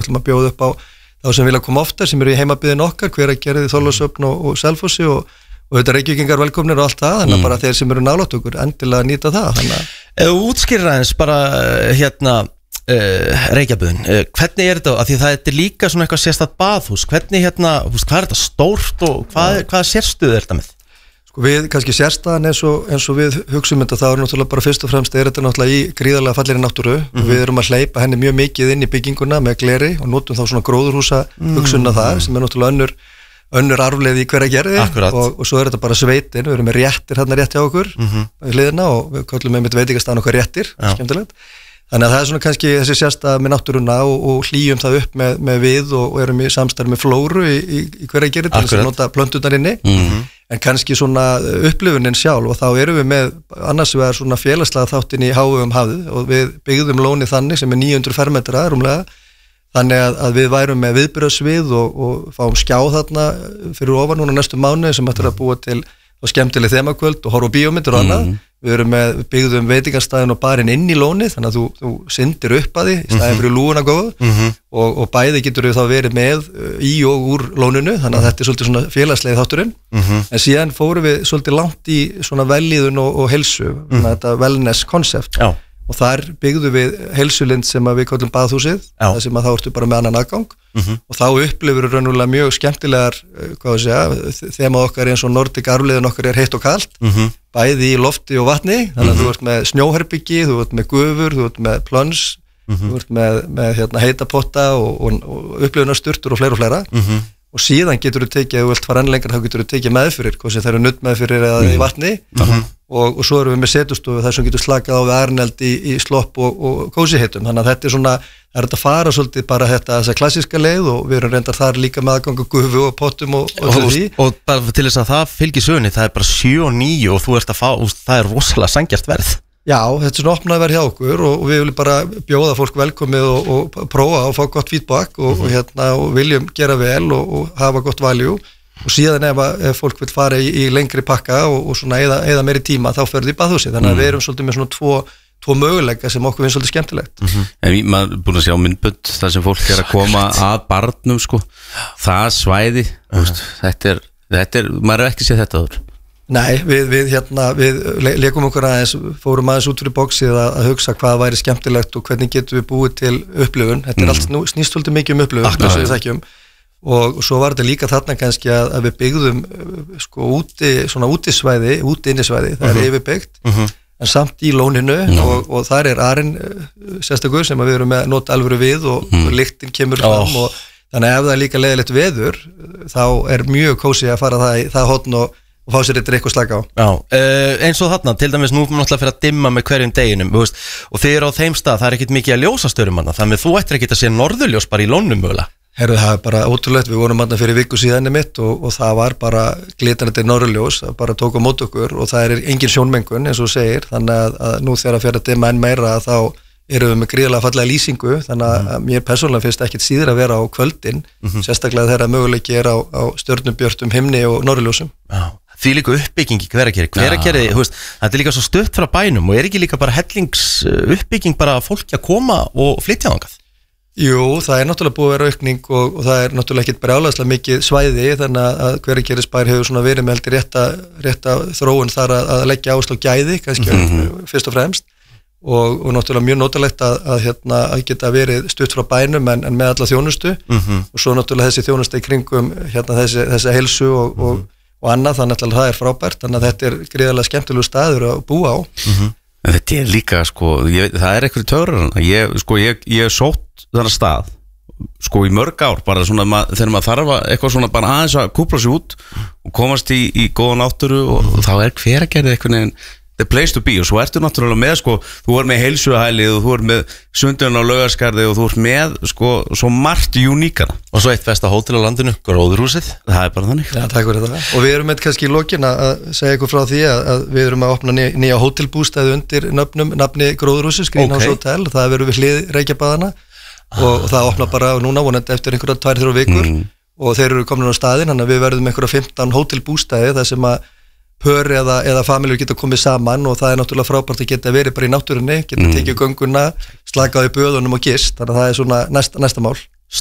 ætlum að bjóða upp á þá sem vilja koma oftar, sem eru í heimabyggðin okkar, Hveragerði, Þorlákshöfn og Selfossi og þetta Reykvíkingar velkomnir og allt það, þannig að bara þeir sem eru nálægt okkur endilega nýta það. Ef þú útskýrir aðeins bara Reykjabyggðin, hvernig þetta, af því það er líka svona eitthvað sérstakt baðhús, hvernig hvað er þetta stórt og hvaða sérstöðu er þetta með? Sko við kannski sérstaðan eins og við hugsum þetta, þá er náttúrulega bara fyrst og fremst þetta náttúrulega í gríðarlega fallegri náttúru og við erum að hleypa henni mjög mikið inn í bygginguna með gleri og notum þá svona gróðurhúsa hugsunna þar sem er náttúrulega önnur arfleið í Hveragerði og svo er þetta bara sveitin, við erum með réttir hérna rétt hjá okkur hliðina og við kallum með veitingastafn okkar réttir, skemmtilegt. Þannig að það er svona kannski þessi sérstað með náttúruna og hlýjum það upp með við og erum í samstarfi með Flóru í Hveragerði til þess að nota plönturnar inni. En kannski svona upplifunin sjálf og þá erum við með annars vegar svona félagslega þáttinn í Hávegum hafið og við byggðum lónið þannig sem er 900 fermetra rúmlega. Þannig að við værum með viðburðarsvið og fáum skjá þarna fyrir ofan núna næstu mánuði sem ættir að búa til skemmtileg þemakvöld og horfa á bíómyndir og annað. Við byggðum veitingastæðin og barinn inn í lónið þannig að þú syndir upp að því í staðinn fyrir lúuna góð og bæði getur við þá verið með í og úr lóninu þannig að þetta er svolítið svona félagslega þátturinn en síðan fórum við svolítið langt í svona vellíðun og heilsu þetta wellness concept og þar byggðum við heilsulind sem við kallum baðhúsið það sem að þá ertu bara með annan aðgang og þá upplifur við raunverulega mjög skemmtilegar þemað okkar eins og Nordic arfleiðin okkar er heitt og kalt bæði í lofti og vatni þannig að þú ert með snjóherbyggi, þú ert með gufur, þú ert með plöns þú ert með heitapotta og upplifunarsturtur og fleira og síðan getur þú tekið, ef þú vilt fara enn lengra þá getur þú tekið meðfyrir, hvort sem það eru nuddmeðfyrir eða í vatni og svo erum við með setustofu þar sem getur slakað á við arneld í slopp og kósiheitum, þannig að þetta er svona það er þetta að fara svolítið bara þessa klassíska leið og við erum reyndar þar líka með aðgang gufu og pottum og því og bara til þess að það fylgir sögunni, það er bara 7 og 9 og þú ert að fá, það er rosalega sanngjarnt verð. Já, þetta er svona opnað verð hjá okkur og við viljum bara bjóða fólk velkomið og prófa og fá gott feedback og viljum gera vel og hafa gott value og síðan ef fólk vil fara í lengri pakka og svona eða meiri tíma þá fer þið í baðhúsið, þannig að við erum svolítið með svona tvo möguleika sem okkur finnst svolítið skemmtilegt. En maður búin að sjá myndbönd þar sem fólk er að koma að barnum sko, það svæði þetta er, maður er ekki séð þetta áður. Nei, við leikum okkur aðeins, fórum aðeins út fyrir bóksið að hugsa hvað væri skemmtilegt og hvernig getum við búið til upplifun. Þetta er allt snýst svolítið mikið upplifun, þess að við þekkjum. Og svo var þetta líka þarna kannski að við byggðum sko útinnisvæði, það er yfirbyggt, en samt í lóninu og þar er arinn sérstakur sem við erum með að nota alvöru við og lyktin kemur fram og þannig að ef það er líka leiðilegt veður, þá er mjög kósí að fara það hotn og fá sér eitthvað slaka á. Eins og þarna, til dæmis nú náttúrulega fyrir að dimma með hverjum deginum, og þið eru á þeim stað, það er ekkert mikið að ljósa störum hana, þannig að þú ættir ekkert að sé norðurljós bara í lónum mögulega. Herru, það er bara ótrúlegt, við vorum hana fyrir viku síðan mitt og það var bara glitrandi norðurljós, það bara tók á mót okkur og það er engin sjónmengun eins og þú segir, þannig að nú þegar að fyrir að dimma enn meira þá erum við með gríðarlega fallega lýsingu, þannig að mér persónulega finnst ekkert síður að vera á kvöldin, sérstaklega þegar möguleiki er á stjörnubjörtum himni og norðurljósum. Því líka uppbygging í Hveragerði, þetta er líka svo stutt frá bænum og er ekki líka bara uppbygging bara fólki að koma og flytja þangað? Jú, það er náttúrulega búið að vera aukning og það er náttúrulega ekkert brjálæðislega mikið svæði þannig að Hveragerðisbær hefur svona verið með rétta þróun þar að leggja áherslu á gæði, kannski fyrst og fremst og náttúrulega mjög notalegt að geta verið stutt frá bænum en með alla þjónustu og svo náttúrulega þessi þjónusta í kringum þessi heilsu og annað, þannig að það er frábært þannig að þetta er gríðarlega skemmtilegu staður að búa á. En þetta er líka það er eitthvað í töfrar ég sótt þennan stað í mörg ár bara svona þegar maður þarf eitthvað svona bara aðeins að kúpla sig út og komast í góða náttúru og þá er Hveragerði eitthvað the place to be og svo ertu náttúrulega með þú er með heilsuhælið og þú er með sundun á Laugarskarði og þú er með svo margt uníkana og svo eitt besta hótel á landinu, Gróðurhúsið, það er bara þannig. Já, takk fyrir þetta. Og við erum með kannski í lokin að segja ykkur frá því að við erum að opna nýja hótelbústæði undir nafni Gróðurhúsið, Greenhouse Hotel, það verður við hlið Reykjabaðana og það opna bara núna vonandi eftir einhverja 2-3 vikur og þeir eru komin á staðinn, þannig að við verðum einhverja 15 hótelbústæði þar sem að pör eða famíljur geta komið saman og það er náttúrulega frábært að geta verið bara í náttúrunni, geta tekið gönguna, slakað í böðunum og gist, þannig að það er svona næsta mál.